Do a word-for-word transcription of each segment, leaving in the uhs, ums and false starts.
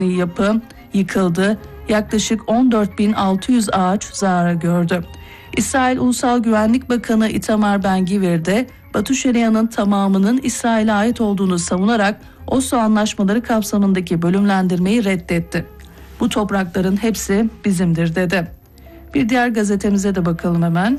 yapı yıkıldı. Yaklaşık on dört bin altı yüz ağaç zarar gördü. İsrail Ulusal Güvenlik Bakanı Itamar Ben-Gvir de Batı Şeria'nın tamamının İsrail'e ait olduğunu savunarak Oslo Anlaşmaları kapsamındaki bölümlendirmeyi reddetti. Bu toprakların hepsi bizimdir dedi. Bir diğer gazetemize de bakalım hemen.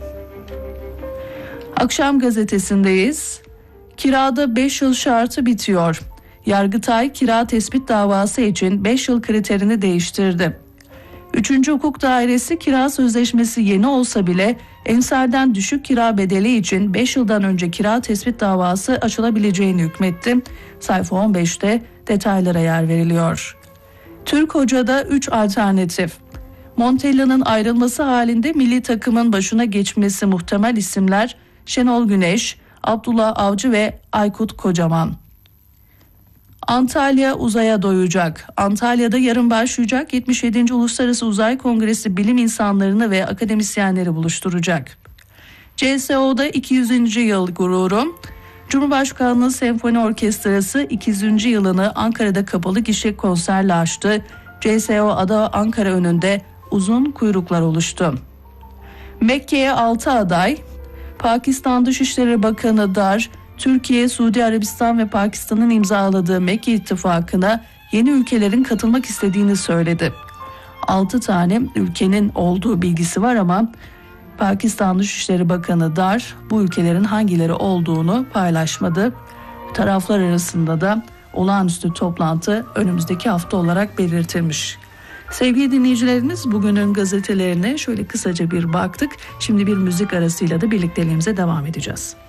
Akşam gazetesindeyiz. Kirada beş yıl şartı bitiyor. Yargıtay kira tespit davası için beş yıl kriterini değiştirdi. Üçüncü Hukuk Dairesi kira sözleşmesi yeni olsa bile emsalden düşük kira bedeli için beş yıldan önce kira tespit davası açılabileceğini hükmetti. Sayfa on beşte detaylara yer veriliyor. Türk Hoca'da üç alternatif. Montella'nın ayrılması halinde milli takımın başına geçmesi muhtemel isimler Şenol Güneş, Abdullah Avcı ve Aykut Kocaman. Antalya uzaya doyacak. Antalya'da yarın başlayacak yetmiş yedinci Uluslararası Uzay Kongresi bilim insanlarını ve akademisyenleri buluşturacak. C S O'da iki yüzüncü yıl gururu. Cumhurbaşkanlığı Senfoni Orkestrası iki yüzüncü yılını Ankara'da kapalı gişe konserle açtı. C S O Ada Ankara önünde uzun kuyruklar oluştu. Mekke'ye altı aday. Pakistan Dışişleri Bakanı Dar, Türkiye, Suudi Arabistan ve Pakistan'ın imzaladığı Mekke İttifakı'na yeni ülkelerin katılmak istediğini söyledi. altı tane ülkenin olduğu bilgisi var ama Pakistan Dışişleri Bakanı Dar bu ülkelerin hangileri olduğunu paylaşmadı. Taraflar arasında da olağanüstü toplantı önümüzdeki hafta olarak belirtilmiş. Sevgili dinleyicilerimiz, bugünün gazetelerine şöyle kısaca bir baktık. Şimdi bir müzik arasıyla da birlikteliğimize devam edeceğiz.